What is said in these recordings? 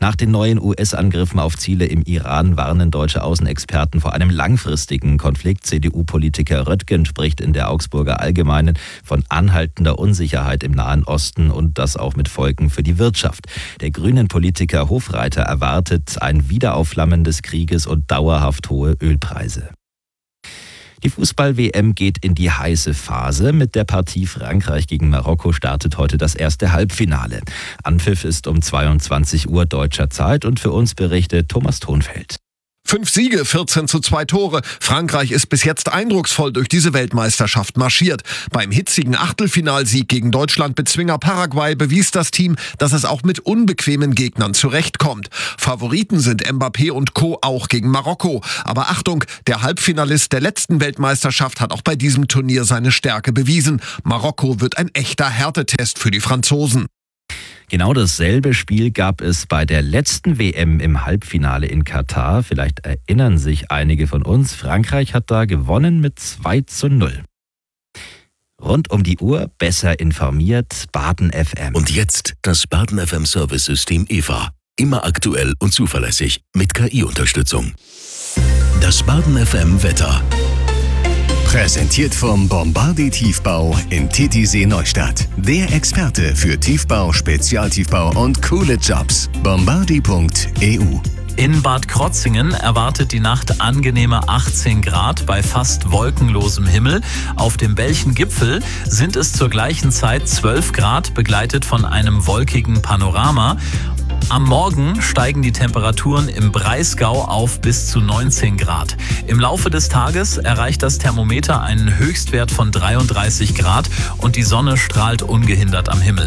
Nach den neuen US-Angriffen auf Ziele im Iran warnen deutsche Außenexperten vor einem langfristigen Konflikt. CDU-Politiker Röttgen spricht in der Augsburger Allgemeinen von anhaltender Unsicherheit im Nahen Osten und das auch mit Folgen für die Wirtschaft. Der Grünen-Politiker Hofreiter erwartet ein Wiederaufflammen des Krieges und dauerhaft hohe Ölpreise. Die Fußball-WM geht in die heiße Phase. Mit der Partie Frankreich gegen Marokko startet heute das erste Halbfinale. Anpfiff ist um 22 Uhr deutscher Zeit und für uns berichtet Thomas Thonfeld. 5 Siege, 14:2 Tore. Frankreich ist bis jetzt eindrucksvoll durch diese Weltmeisterschaft marschiert. Beim hitzigen Achtelfinalsieg gegen Deutschland-Bezwinger Paraguay bewies das Team, dass es auch mit unbequemen Gegnern zurechtkommt. Favoriten sind Mbappé und Co. auch gegen Marokko. Aber Achtung, der Halbfinalist der letzten Weltmeisterschaft hat auch bei diesem Turnier seine Stärke bewiesen. Marokko wird ein echter Härtetest für die Franzosen. Genau dasselbe Spiel gab es bei der letzten WM im Halbfinale in Katar. Vielleicht erinnern sich einige von uns. Frankreich hat da gewonnen mit 2:0. Rund um die Uhr besser informiert, Baden FM. Und jetzt das Baden FM Service-System EVA. Immer aktuell und zuverlässig mit KI-Unterstützung. Das Baden FM Wetter. Präsentiert vom Bombardier Tiefbau in Titisee Neustadt. Der Experte für Tiefbau, Spezialtiefbau und coole Jobs. Bombardier.eu. In Bad Krotzingen erwartet die Nacht angenehme 18 Grad bei fast wolkenlosem Himmel. Auf dem Belchen-Gipfel sind es zur gleichen Zeit 12 Grad, begleitet von einem wolkigen Panorama. Am Morgen steigen die Temperaturen im Breisgau auf bis zu 19 Grad. Im Laufe des Tages erreicht das Thermometer einen Höchstwert von 33 Grad und die Sonne strahlt ungehindert am Himmel.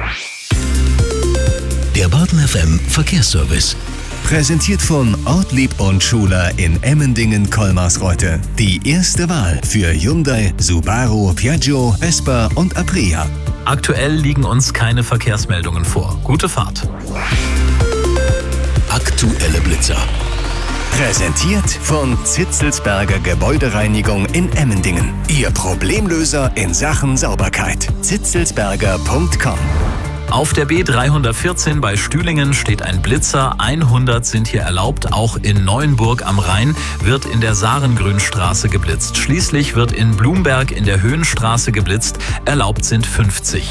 Der Baden FM Verkehrsservice. Präsentiert von Ortlieb und Schuler in Emmendingen-Kolmarsreuth. Die erste Wahl für Hyundai, Subaru, Piaggio, Vespa und Aprilia. Aktuell liegen uns keine Verkehrsmeldungen vor. Gute Fahrt. Aktuelle Blitzer. Präsentiert von Zitzelsberger Gebäudereinigung in Emmendingen. Ihr Problemlöser in Sachen Sauberkeit. zitzelsberger.com. Auf der B314 bei Stühlingen steht ein Blitzer. 100 sind hier erlaubt. Auch in Neuenburg am Rhein wird in der Sarengrünstraße geblitzt. Schließlich wird in Blumberg in der Höhenstraße geblitzt. Erlaubt sind 50.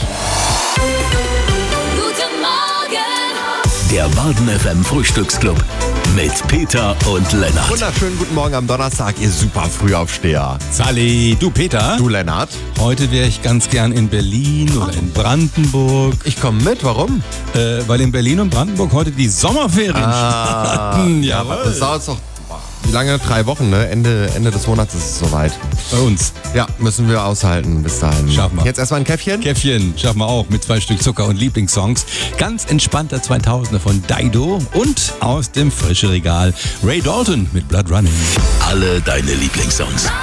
Guten Morgen! Der Baden FM Frühstücksclub mit Peter und Lennart. Wunderschönen guten Morgen am Donnerstag, ihr super Frühaufsteher. Sally, du Peter? Du Lennart? Heute wäre ich ganz gern in Berlin oder in Brandenburg. Ich komme mit, warum? Weil in Berlin und Brandenburg heute die Sommerferien starten. Ja, aber das dauert doch wie lange? 3 Wochen, ne? Ende des Monats ist es soweit. Bei uns. Ja, müssen wir aushalten bis dahin. Schaffen wir. Jetzt erstmal ein Käffchen? Käffchen schaffen wir auch mit 2 Stück Zucker und Lieblingssongs. Ganz entspannter 2000er von Dido und aus dem frischen Regal Ray Dalton mit Blood Running. Alle deine Lieblingssongs.